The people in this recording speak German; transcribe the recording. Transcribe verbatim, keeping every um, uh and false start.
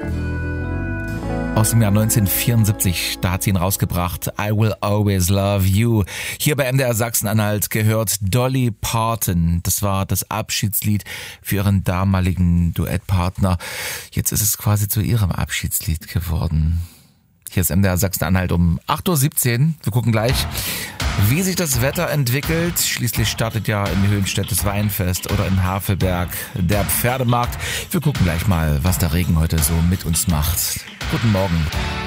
Aus dem Jahr neunzehnhundertvierundsiebzig, da hat sie ihn rausgebracht, I Will Always Love You. Hier bei M D R Sachsen-Anhalt gehört Dolly Parton. Das war das Abschiedslied für ihren damaligen Duettpartner. Jetzt ist es quasi zu ihrem Abschiedslied geworden. Hier ist M D R Sachsen-Anhalt um acht Uhr siebzehn. Wir gucken gleich, wie sich das Wetter entwickelt. Schließlich startet ja in Höhenstedt das Weinfest oder in Havelberg der Pferdemarkt. Wir gucken gleich mal, was der Regen heute so mit uns macht. Guten Morgen.